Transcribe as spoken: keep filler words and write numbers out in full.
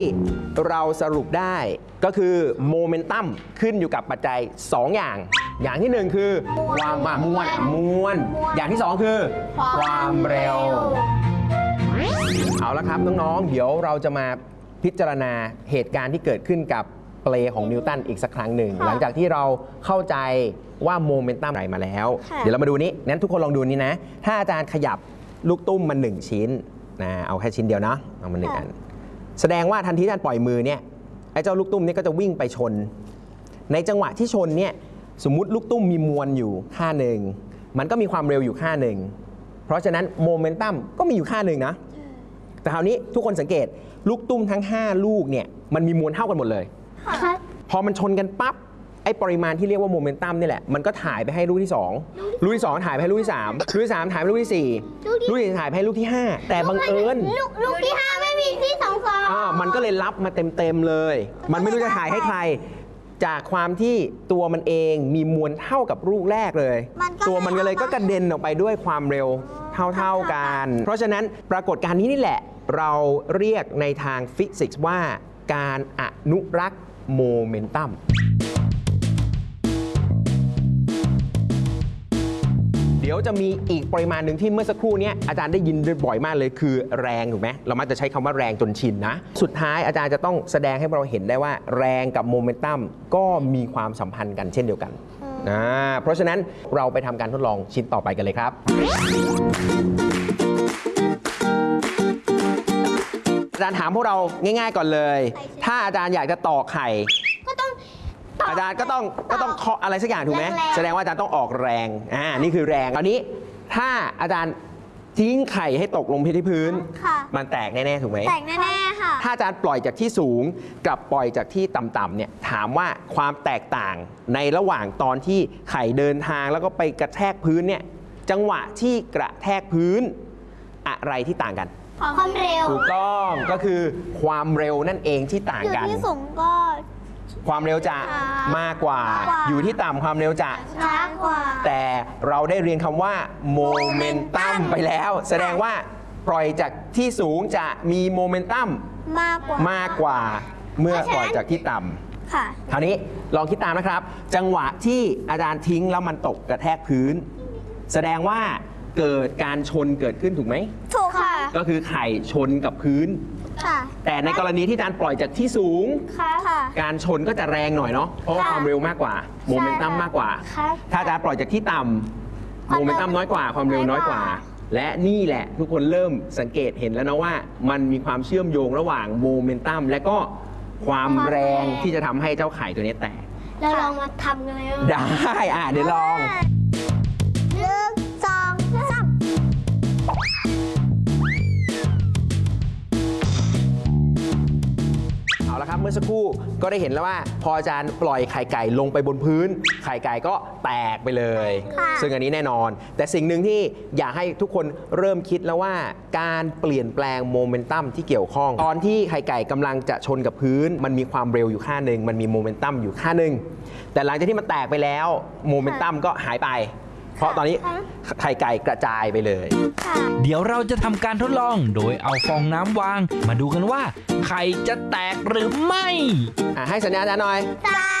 เราสรุปได้ก็คือโมเมนตัมขึ้นอยู่กับปัจจัยสองอย่างอย่างที่หนึ่งคือความมวลมวลอย่างที่สองคือความเร็วเอาละครับน้องๆเดี๋ยวเราจะมาพิจารณาเหตุการณ์ที่เกิดขึ้นกับเปลของนิวตันอีกสักครั้งหนึ่งหลังจากที่เราเข้าใจว่าโมเมนตัมไหนมาแล้วเดี๋ยวเรามาดูนี้งั้นทุกคนลองดูนี้นะถ้าอาจารย์ขยับลูกตุ้มมาหนึ่งชิ้นนะเอาแค่ชิ้นเดียวนะเอามาหนึ่งอันแสดงว่าทันทีที่อาจารย์ปล่อยมือเนี่ยไอ้เจ้าลูกตุ้มนี่ก็จะวิ่งไปชนในจังหวะที่ชนเนี่ยสมมุติลูกตุ้มมีมวลอยู่ค่าหนึ่งมันก็มีความเร็วอยู่ค่าหนึ่งเพราะฉะนั้นโมเมนตัมก็มีอยู่ค่าหนึ่งนะแต่คราวนี้ทุกคนสังเกตลูกตุ้มทั้งห้าลูกเนี่ยมันมีมวลเท่ากันหมดเลยพอมันชนกันปั๊บไอ้ปริมาณที่เรียกว่าโมเมนตัมนี่แหละมันก็ถ่ายไปให้ลูกที่สองลูกที่สองถ่ายไปให้ลูกที่สามลูกที่สามถ่ายไปลูกที่สี่ลูกที่สี่ถ่ายไปให้ลูกที่ห้าแต่บังเอิญลูกที่ห้าไม่มีที่สองสองอ่ามันก็เลยรับมาเต็มๆเลยมันไม่รู้จะถ่ายให้ใครจากความที่ตัวมันเองมีมวลเท่ากับลูกแรกเลยตัวมันก็เลยก็กระเด็นออกไปด้วยความเร็วเท่าๆกันเพราะฉะนั้นปรากฏการณ์นี้นี่แหละเราเรียกในทางฟิสิกส์ว่าการอนุรักษ์โมเมนตัมเดี๋ยวจะมีอีกปริมาณหนึ่งที่เมื่อสักครู่นี้อาจารย์ได้ยินบ่อยมากเลยคือแรงถูกไหมเรามักจะใช้คำว่าแรงจนชินนะสุดท้ายอาจารย์จะต้องแสดงให้เราเห็นได้ว่าแรงกับโมเมนตัมก็มีความสัมพันธ์กันเช่นเดียวกันนะเพราะฉะนั้นเราไปทำการทดลองชิ้นต่อไปกันเลยครับอาจารย์ถามพวกเราง่ายๆก่อนเลยถ้าอาจารย์อยากจะต่อไข่ก็ต้องอาจารย์ก็ต้องก็ต้องเคาะอะไรสักอย่างถูกไหมแสดงว่าอาจารย์ต้องออกแรงอ่านี่คือแรงอันนี้ถ้าอาจารย์ทิ้งไข่ให้ตกลงที่พื้นมันแตกแน่ๆถูกไหมแตกแน่ๆค่ะถ้าอาจารย์ปล่อยจากที่สูงกับปล่อยจากที่ต่ำๆเนี่ยถามว่าความแตกต่างในระหว่างตอนที่ไข่เดินทางแล้วก็ไปกระแทกพื้นเนี่ยจังหวะที่กระแทกพื้นอะไรที่ต่างกันความเร็วถูกต้องก็คือความเร็วนั่นเองที่ต่างกันอยู่ที่สูงก็ความเร็วจะมากกว่าอยู่ที่ต่ำความเร็วจะช้ากว่าแต่เราได้เรียนคำว่าโมเมนตัมไปแล้วแสดงว่าปล่อยจากที่สูงจะมีโมเมนตัมมากกว่ามากกว่าเมื่อปล่อยจากที่ต่ำค่ะคราวนี้ลองคิดตามนะครับจังหวะที่อาจารย์ทิ้งแล้วมันตกกระแทกพื้นแสดงว่าเกิดการชนเกิดขึ้นถูกไหมถูกค่ะก็คือไข่ชนกับพื้นแต่ในกรณีที่อาจารย์ปล่อยจากที่สูงการชนก็จะแรงหน่อยเนาะเพราะว่าความเร็วมากกว่าโมเมนตัมมากกว่าถ้าอาจารย์ปล่อยจากที่ต่ำโมเมนตัมน้อยกว่าความเร็วน้อยกว่าและนี่แหละทุกคนเริ่มสังเกตเห็นแล้วนะว่ามันมีความเชื่อมโยงระหว่างโมเมนตัมและก็ความแรงที่จะทำให้เจ้าไข่ตัวนี้แตกเราลองมาทำกันเลยได้อ่ะเดี๋ยวลองเอาละครับเมื่อสักครู่ก็ได้เห็นแล้วว่าพออาจารย์ปล่อยไข่ไก่ลงไปบนพื้นไข่ไก่ก็แตกไปเลยซึ่งอันนี้แน่นอนแต่สิ่งหนึ่งที่อยากให้ทุกคนเริ่มคิดแล้วว่าการเปลี่ยนแปลงโมเมนตัมที่เกี่ยวข้องตอนที่ไข่ไก่กำลังจะชนกับพื้นมันมีความเร็วอยู่ค่าหนึ่งมันมีโมเมนตัมอยู่ค่าหนึ่งแต่หลังจากที่มันแตกไปแล้วโมเมนตัมก็หายไปเพราะตอนนี้ไข่ไก่กระจายไปเลยเดี๋ยวเราจะทำการทดลองโดยเอาฟองน้ำวางมาดูกันว่าไข่จะแตกหรือไม่ให้สัญญาณอาจารย์หน่อยสา